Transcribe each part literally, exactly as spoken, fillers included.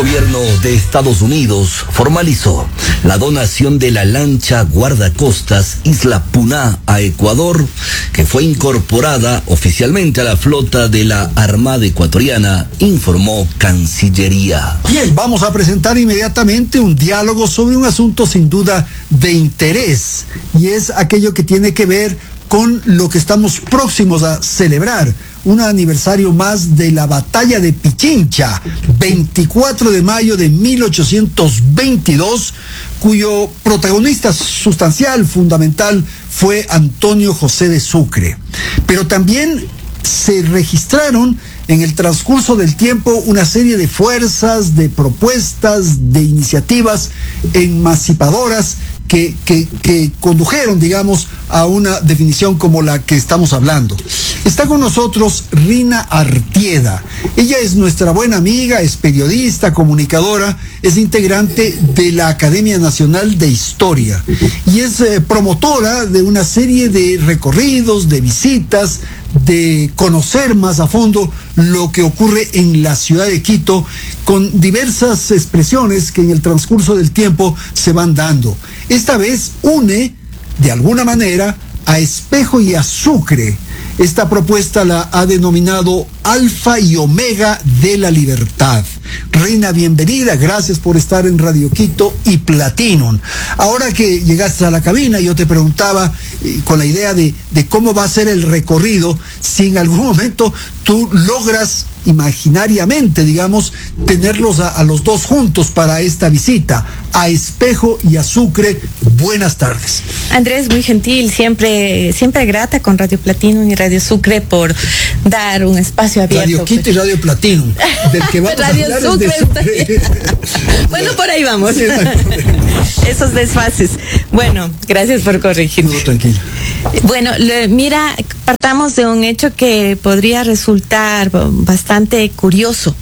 gobierno de Estados Unidos formalizó la donación de la lancha guardacostas Isla Puná a Ecuador, que fue incorporada oficialmente a la flota de la Armada Ecuatoriana, informó Cancillería. Bien, vamos a presentar inmediatamente un diálogo sobre un asunto sin duda de interés, y es aquello que tiene que ver con lo que estamos próximos a celebrar, un aniversario más de la batalla de Pichincha, veinticuatro de mayo de mil ochocientos veintidós, cuyo protagonista sustancial, fundamental, fue Antonio José de Sucre. Pero también se registraron en el transcurso del tiempo una serie de fuerzas, de propuestas, de iniciativas emancipadoras que, que, que condujeron, digamos, a una definición como la que estamos hablando. Está con nosotros Rina Artieda. Ella es nuestra buena amiga, es periodista, comunicadora, es integrante de la Academia Nacional de Historia y es eh, promotora de una serie de recorridos, de visitas, de conocer más a fondo lo que ocurre en la ciudad de Quito, con diversas expresiones que en el transcurso del tiempo se van dando. Esta vez une, de alguna manera, a Espejo y a Sucre. Esta propuesta la ha denominado Alfa y Omega de la Libertad. Reina, bienvenida, gracias por estar en Radio Quito y Platinum. Ahora que llegaste a la cabina, yo te preguntaba eh, con la idea de, de cómo va a ser el recorrido, si en algún momento tú logras imaginariamente, digamos, tenerlos a, a los dos juntos para esta visita, a Espejo y a Sucre. Buenas tardes. Andrés, muy gentil, siempre siempre grata con Radio Platinum y Radio Sucre por dar un espacio abierto. Radio Quito y Radio Platinum, del que vamos Radio a hablar Sucre. es de Sucre. Bueno, por ahí vamos. Sí, esos desfases. Bueno, gracias por corregirme. No, tranquilo. Bueno, le, mira, partamos de un hecho que podría resultar bastante curioso.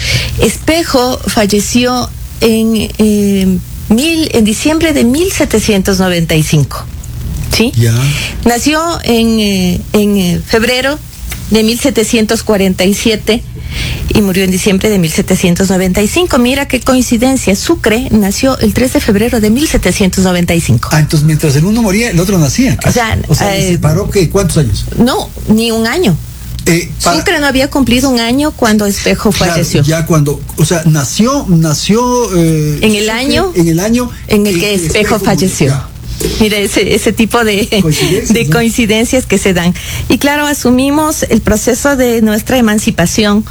Espejo falleció en, eh, mil, en diciembre de mil setecientos noventa y cinco. ¿Sí? Ya. Nació en, eh, en eh, febrero de mil setecientos cuarenta y siete y murió en diciembre de mil setecientos noventa y cinco. Mira qué coincidencia. Sucre nació el tres de febrero de mil setecientos noventa y cinco. Ah, entonces mientras el uno moría, el otro nacía. O sea, o sea eh, ¿se separó qué? ¿Cuántos años? No, ni un año. Eh, para, Sucre no había cumplido un año cuando Espejo claro, falleció. Ya cuando, o sea, nació, nació eh, en el año, en el año en el que Espejo, Espejo falleció. Ya. Mira, ese, ese tipo de coincidencias, de ¿no? coincidencias que se dan. Y claro, asumimos el proceso de nuestra emancipación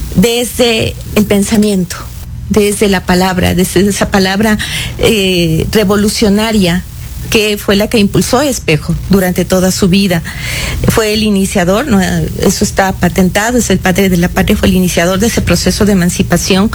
desde el pensamiento, desde la palabra, desde esa palabra eh, revolucionaria que fue la que impulsó Espejo durante toda su vida. Fue el iniciador, ¿no? Eso está patentado, es el padre de la patria, fue el iniciador de ese proceso de emancipación,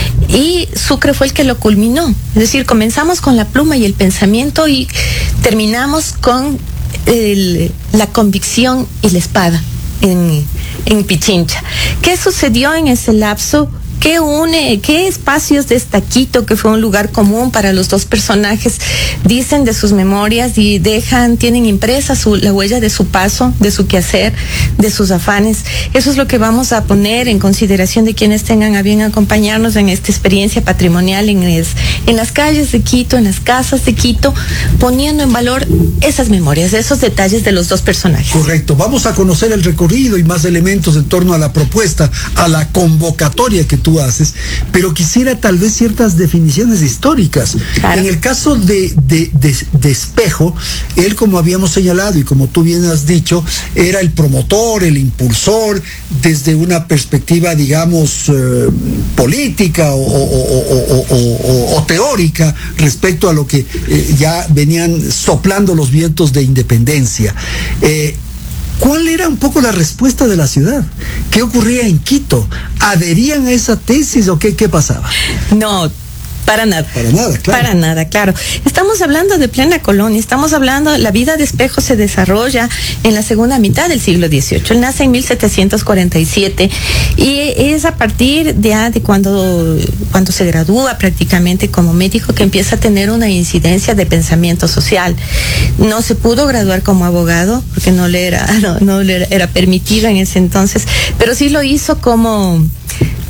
y Sucre fue el que lo culminó. Es decir, comenzamos con la pluma y el pensamiento y terminamos con el, la convicción y la espada en, en Pichincha. ¿Qué sucedió en ese lapso? ¿Qué une, qué espacios de esta Quito, que fue un lugar común para los dos personajes, dicen de sus memorias y dejan, tienen impresa su, la huella de su paso, de su quehacer, de sus afanes? Eso es lo que vamos a poner en consideración de quienes tengan a bien acompañarnos en esta experiencia patrimonial en, es, en las calles de Quito, en las casas de Quito, poniendo en valor esas memorias, esos detalles de los dos personajes. Correcto. Vamos a conocer el recorrido y más elementos en torno a la propuesta, a la convocatoria que tú haces, pero quisiera tal vez ciertas definiciones históricas. Claro. En el caso de, de, de, de Espejo, él, como habíamos señalado y como tú bien has dicho, era el promotor, el impulsor, desde una perspectiva, digamos, eh, política o, o, o, o, o, o teórica respecto a lo que eh, ya venían soplando los vientos de independencia. Eh, ¿Cuál era un poco la respuesta de la ciudad? ¿Qué ocurría en Quito? ¿Adherían a esa tesis o qué, qué pasaba? No, para nada. Para nada, claro. Para nada, claro. Estamos hablando de plena colonia, estamos hablando, la vida de Espejo se desarrolla en la segunda mitad del siglo dieciocho. Él nace en mil setecientos cuarenta y siete y es a partir de, de cuando, cuando se gradúa prácticamente como médico que empieza a tener una incidencia de pensamiento social. No se pudo graduar como abogado porque no le era, no, no le era permitido en ese entonces, pero sí lo hizo como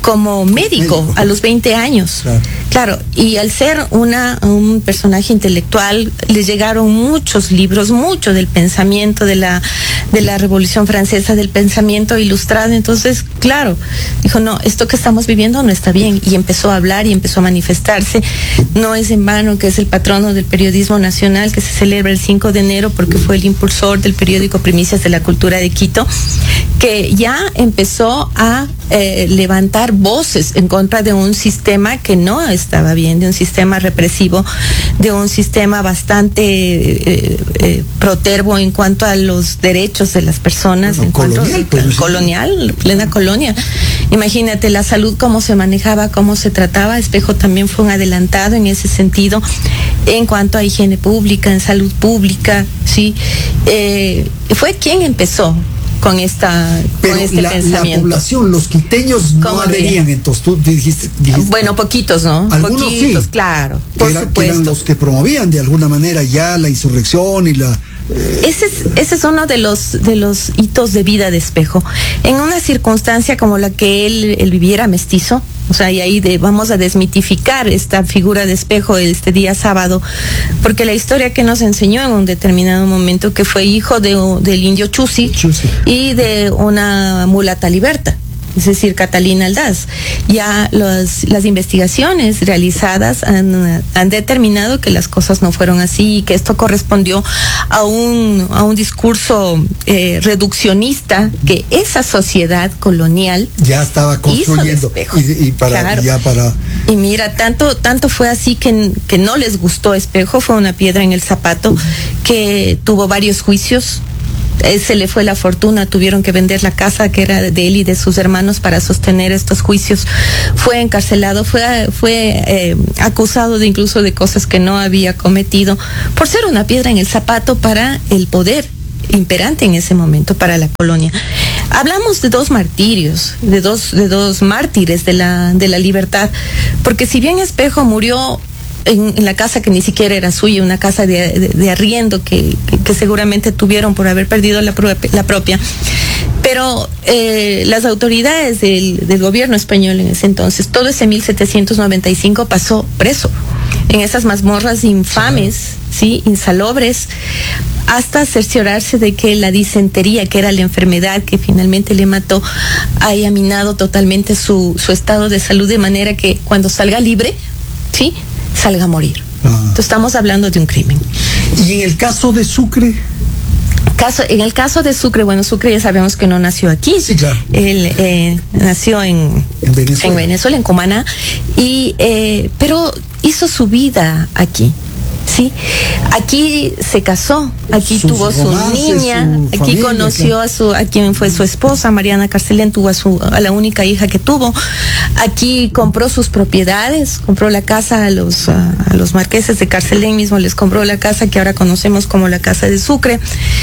como médico, médico a los veinte años. Claro. Claro, y al ser una un personaje intelectual, le llegaron muchos libros, mucho del pensamiento de la de la Revolución Francesa, del pensamiento ilustrado. Entonces, claro, dijo, no, esto que estamos viviendo no está bien, y empezó a hablar y empezó a manifestarse. No es en vano que es el patrono del periodismo nacional, que se celebra el cinco de enero, porque fue el impulsor del periódico Primicias de la Cultura de Quito, que ya empezó a eh, levantar voces en contra de un sistema que no estaba bien, de un sistema represivo, de un sistema bastante eh, eh, protervo en cuanto a los derechos de las personas, bueno, en colonial, cuanto pues, colonial, plena colonia. Imagínate la salud, cómo se manejaba, cómo se trataba. Espejo también fue un adelantado en ese sentido, en cuanto a higiene pública, en salud pública, sí. Eh, fue quien empezó con esta Pero con este la, pensamiento. La población, los quiteños no adherían, entonces tú dijiste, dijiste bueno, poquitos, ¿no? Algunos poquitos, sí, claro, por que era, supuesto. que eran los que promovían de alguna manera ya la insurrección y la eh... ese es ese es uno de los de los hitos de vida de Espejo. En una circunstancia como la que él él viviera mestizo, o sea, y ahí de, vamos a desmitificar esta figura de Espejo este día sábado, porque la historia que nos enseñó en un determinado momento, que fue hijo de, del indio Chusi, Chusi. y de una mulata liberta, es decir, Catalina Aldaz. Ya los, las investigaciones realizadas han, han determinado que las cosas no fueron así, y que esto correspondió a un, a un discurso eh, reduccionista que esa sociedad colonial ya estaba construyendo y, y para claro. ya para y mira, tanto tanto fue así que, que no les gustó Espejo, fue una piedra en el zapato, que tuvo varios juicios. Se le fue la fortuna, tuvieron que vender la casa que era de él y de sus hermanos para sostener estos juicios. Fue encarcelado, fue fue eh, acusado de incluso de cosas que no había cometido, por ser una piedra en el zapato para el poder imperante en ese momento, para la colonia. Hablamos de dos martirios, de dos de dos mártires de la de la libertad, porque si bien Espejo murió En, en la casa que ni siquiera era suya, una casa de, de, de arriendo que, que, que seguramente tuvieron por haber perdido la, pro, la propia. Pero eh, las autoridades del, del gobierno español en ese entonces, todo ese mil setecientos noventa y cinco pasó preso en esas mazmorras infames, sí, insalubres, hasta cerciorarse de que la disentería, que era la enfermedad que finalmente le mató, haya minado totalmente su, su estado de salud, de manera que cuando salga libre, sí, salga a morir. Ah. Entonces estamos hablando de un crimen. ¿Y en el caso de Sucre? Caso, en el caso de Sucre, bueno, Sucre ya sabemos que no nació aquí. Sí, claro. Él eh, nació en, en Venezuela, en, Venezuela, en Cumaná, y, eh, pero hizo su vida aquí. Sí, aquí se casó, aquí Sus tuvo su romances, niña, su aquí familia, conoció claro. a su, a quien fue su esposa, Mariana Carcelén, tuvo a su, a la única hija que tuvo. Aquí compró sus propiedades, compró la casa a los, a, a los marqueses de Carcelén, mismo les compró la casa que ahora conocemos como la Casa de Sucre.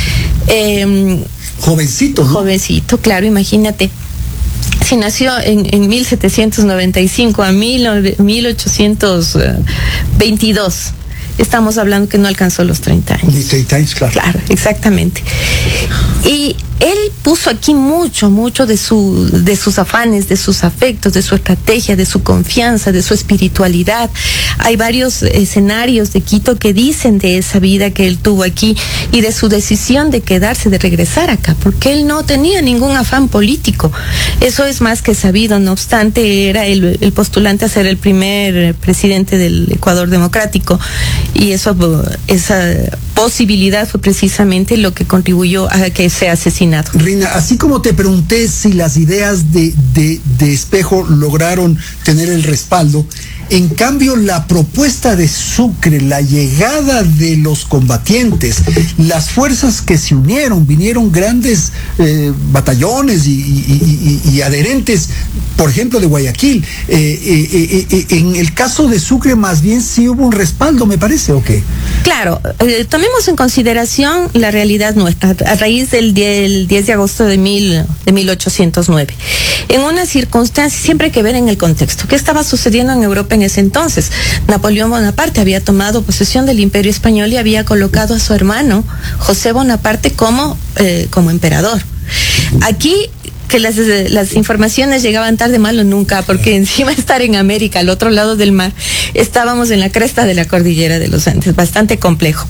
Eh, jovencito, ¿no? Jovencito, claro, imagínate. Si nació en, en mil setecientos noventa y cinco a mil ochocientos veintidós. Estamos hablando que no alcanzó los treinta años. Ni treinta años, claro. Claro, exactamente. Y él puso aquí mucho, mucho de su, de sus afanes, de sus afectos, de su estrategia, de su confianza, de su espiritualidad. Hay varios escenarios de Quito que dicen de esa vida que él tuvo aquí y de su decisión de quedarse, de regresar acá, porque él no tenía ningún afán político. Eso es más que sabido. No obstante, era el, el postulante a ser el primer presidente del Ecuador democrático, y eso, esa posibilidad fue precisamente lo que contribuyó a que sea asesinado. Rina, así como te pregunté si las ideas de, de, de Espejo lograron tener el respaldo, en cambio la propuesta de Sucre, la llegada de los combatientes, las fuerzas que se unieron, vinieron grandes eh, batallones y, y, y, y adherentes, por ejemplo de Guayaquil. Eh, eh, eh, eh, en el caso de Sucre más bien sí hubo un respaldo, me parece, ¿o qué? Claro, eh, tomemos en consideración la realidad nuestra, a raíz del, del diez de agosto de, mil, de mil ochocientos nueve. En una circunstancia, siempre hay que ver en el contexto, ¿qué estaba sucediendo en Europa en ese entonces? Napoleón Bonaparte había tomado posesión del Imperio Español y había colocado a su hermano José Bonaparte como, eh, como emperador. Aquí que las, las informaciones llegaban tarde, malo nunca, porque encima de estar en América, al otro lado del mar, estábamos en la cresta de la cordillera de los Andes, bastante complejo.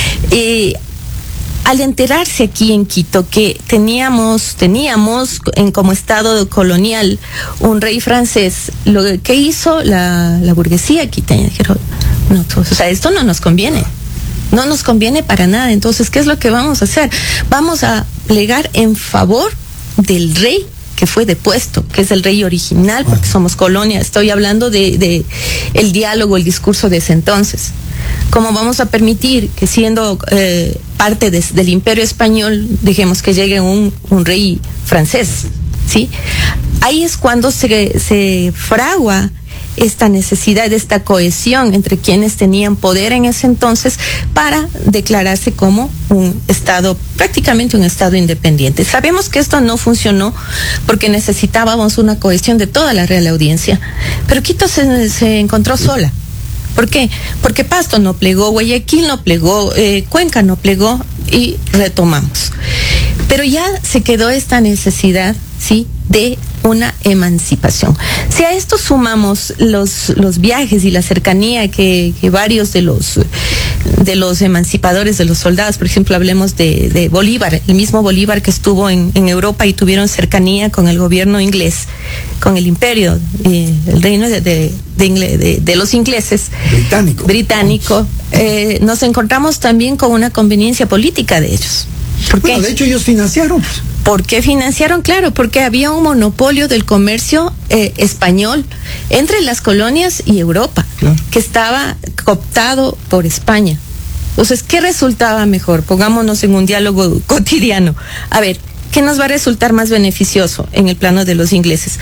Y al enterarse aquí en Quito que teníamos, teníamos en como estado colonial un rey francés, lo que hizo la, la burguesía quiteña, dijeron, no, pues, o sea, esto no nos conviene, no nos conviene para nada. Entonces, ¿qué es lo que vamos a hacer? Vamos a plegar en favor del rey que fue depuesto, que es el rey original, porque somos colonia. Estoy hablando de, de el diálogo, el discurso de ese entonces. ¿Cómo vamos a permitir que siendo eh, parte de, del Imperio Español, dejemos que llegue un, un rey francés? ¿Sí? Ahí es cuando se, se fragua esta necesidad, esta cohesión entre quienes tenían poder en ese entonces para declararse como un Estado, prácticamente un Estado independiente. Sabemos que esto no funcionó porque necesitábamos una cohesión de toda la Real Audiencia, pero Quito se, se encontró sola. ¿Por qué? Porque Pasto no plegó, Guayaquil no plegó, eh, Cuenca no plegó y retomamos. Pero ya se quedó esta necesidad, ¿sí?, de una emancipación. Si a esto sumamos los, los viajes y la cercanía que, que varios de los, de los emancipadores, de los soldados, por ejemplo, hablemos de, de Bolívar, el mismo Bolívar que estuvo en, en Europa y tuvieron cercanía con el gobierno inglés, con el imperio, eh, el reino de, de, de, de, de los ingleses. Británico. Británico. Eh, nos encontramos también con una conveniencia política de ellos. ¿Por bueno, qué? de hecho ellos financiaron. ¿Por qué financiaron? Claro, porque había un monopolio del comercio eh, español entre las colonias y Europa, claro, que estaba cooptado por España. Entonces, ¿qué resultaba mejor? Pongámonos en un diálogo cotidiano. A ver, ¿qué nos va a resultar más beneficioso en el plano de los ingleses?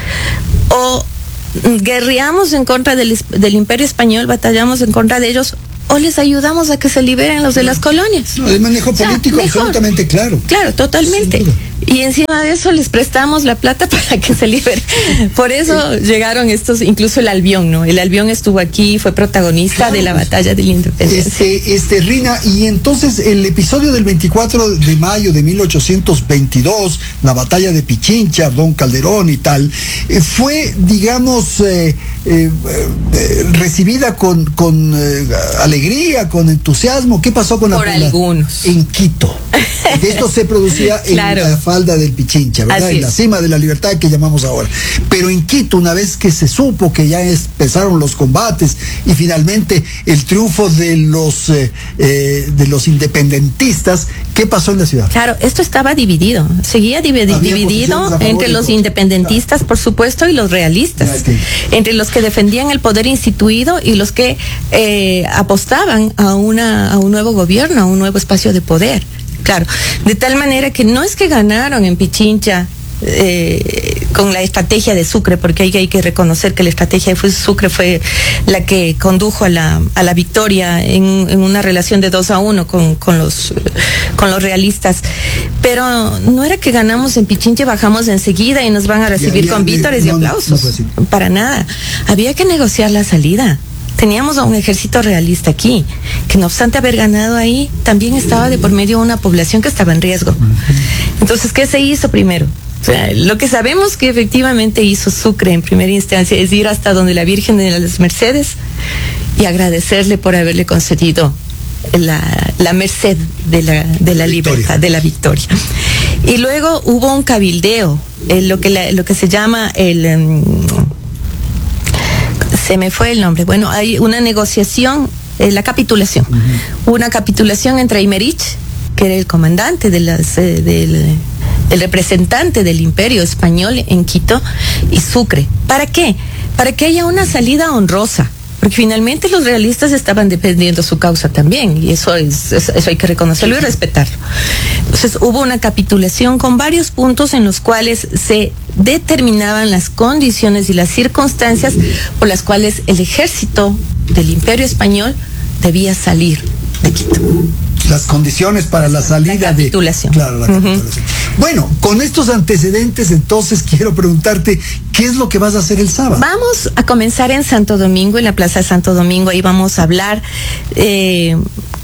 O guerreamos en contra del, del Imperio Español, batallamos en contra de ellos, o les ayudamos a que se liberen los de las colonias. No, el manejo político, o sea, absolutamente claro. Claro, totalmente. Y encima de eso les prestamos la plata para que se liberen. Por eso sí llegaron estos, incluso el Albión, ¿no? El Albión estuvo aquí, fue protagonista claro, de la batalla de la Independencia. Este, este, Rina, y entonces el episodio del veinticuatro de mayo de mil ochocientos veintidós, la batalla de Pichincha, Don Calderón y tal, eh, fue, digamos, eh, eh, eh, recibida con, con eh, alegría, con entusiasmo. ¿Qué pasó con la Por algunos. En Quito? Esto se producía claro, en la falda del Pichincha, ¿verdad? Así en la es. Cima de la libertad que llamamos ahora. Pero en Quito, una vez que se supo que ya empezaron los combates y finalmente el triunfo de los eh, eh, de los independentistas, ¿qué pasó en la ciudad? Claro, esto estaba dividido, seguía dividi dividido entre los independentistas, claro, por supuesto, y los realistas, okay, entre los que defendían el poder instituido y los que eh, apostaban a una a un nuevo gobierno, a un nuevo espacio de poder. Claro, de tal manera que no es que ganaron en Pichincha eh, con la estrategia de Sucre, porque hay, hay que reconocer que la estrategia de Sucre fue la que condujo a la, a la victoria en, en una relación de dos a uno con, con, los, con los realistas. Pero no era que ganamos en Pichincha y bajamos enseguida y nos van a recibir ya, ya, con vítores no, y aplausos. No, no Para nada. Había que negociar la salida. Teníamos a un ejército realista aquí, que no obstante haber ganado ahí, también estaba de por medio una población que estaba en riesgo. Entonces, ¿qué se hizo primero? O sea, lo que sabemos que efectivamente hizo Sucre en primera instancia es ir hasta donde la Virgen de las Mercedes y agradecerle por haberle concedido la, la merced de la, de la libertad, de la victoria. Y luego hubo un cabildeo, eh, lo, que la, lo que se llama el... Um, se me fue el nombre. Bueno, hay una negociación, eh, la capitulación. Uh-huh. Una capitulación entre Aymerich, que era el comandante de las, eh, del el representante del Imperio Español en Quito, y Sucre. ¿Para qué? Para que haya una salida honrosa. Porque finalmente los realistas estaban defendiendo su causa también, y eso es, eso, eso hay que reconocerlo y respetarlo. Entonces hubo una capitulación con varios puntos en los cuales se determinaban las condiciones y las circunstancias por las cuales el ejército del Imperio Español debía salir de Quito. Las condiciones para la salida la capitulación. de... Claro, la capitulación. Uh-huh. Bueno, con estos antecedentes, entonces quiero preguntarte, ¿qué es lo que vas a hacer el sábado? Vamos a comenzar en Santo Domingo, en la Plaza de Santo Domingo. Ahí vamos a hablar eh,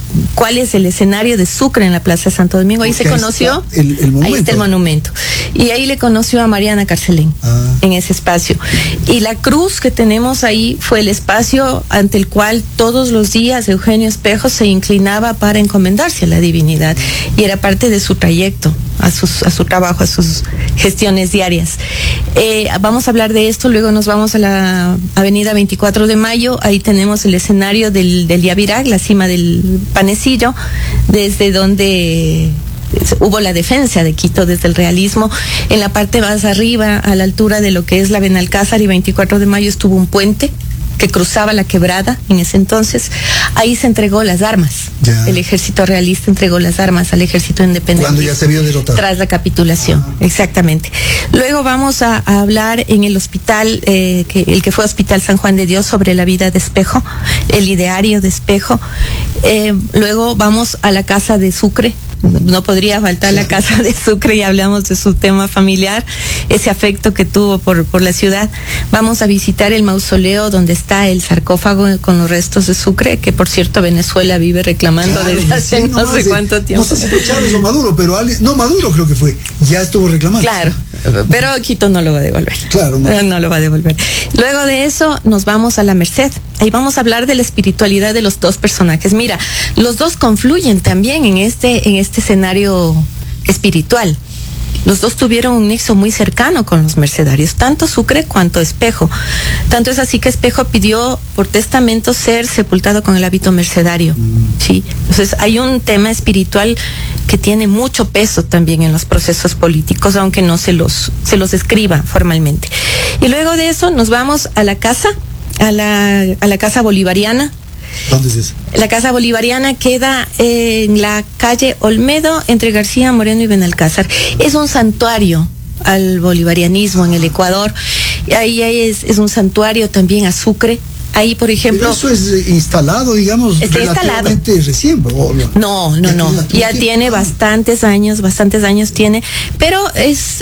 cuál es el escenario de Sucre en la Plaza de Santo Domingo. Ahí Porque se conoció, ahí está el, el ahí está el monumento. Y ahí le conoció a Mariana Carcelén, ah. en ese espacio. Y la cruz que tenemos ahí fue el espacio ante el cual todos los días Eugenio Espejo se inclinaba para encomendarse a la divinidad. Y era parte de su trayecto, a, sus, a su trabajo, a sus gestiones diarias. Eh, vamos a hablar de esto, luego nos vamos a la avenida veinticuatro de mayo, ahí tenemos el escenario del, del Yavirag, la cima del Panecillo, desde donde hubo la defensa de Quito desde el realismo. En la parte más arriba, a la altura de lo que es la Benalcázar y veinticuatro de mayo, estuvo un puente que cruzaba la quebrada en ese entonces. Ahí se entregó las armas. Ya. El ejército realista entregó las armas al ejército independiente. Cuando ya se vio derrotado. Tras la capitulación, ah. exactamente. Luego vamos a, a hablar en el hospital, eh, que, el que fue Hospital San Juan de Dios, sobre la vida de Espejo, el ideario de Espejo. Eh, luego vamos a la casa de Sucre. No podría faltar la casa de Sucre, y hablamos de su tema familiar, ese afecto que tuvo por, por la ciudad. Vamos a visitar el mausoleo donde está el sarcófago con los restos de Sucre, que por cierto Venezuela vive reclamando claro, desde hace sí, no, no sé de, cuánto tiempo. No sé si fue Chávez o Maduro, pero alguien, no, Maduro creo que fue, ya estuvo reclamando. Claro, pero Quito no lo va a devolver. Claro, no. no lo va a devolver. Luego de eso nos vamos a la Merced. Ahí vamos a hablar de la espiritualidad de los dos personajes. Mira, los dos confluyen también en este, en este escenario espiritual. Los dos tuvieron un nexo muy cercano con los mercedarios, tanto Sucre cuanto Espejo. Tanto es así que Espejo pidió por testamento ser sepultado con el hábito mercedario. Mm. ¿Sí? Entonces hay un tema espiritual que tiene mucho peso también en los procesos políticos, aunque no se los, se los escriba formalmente. Y luego de eso nos vamos a la casa, a la, a la casa bolivariana. ¿Dónde es eso? La casa bolivariana queda en la calle Olmedo, entre García Moreno y Benalcázar. Es un santuario al bolivarianismo en el Ecuador. Ahí, ahí es, es un santuario también a Sucre. Ahí, por ejemplo... Pero eso es instalado, digamos, está relativamente instalado. recién. ¿O no? No, no, no. Ya tiene bastantes años, bastantes años tiene, pero es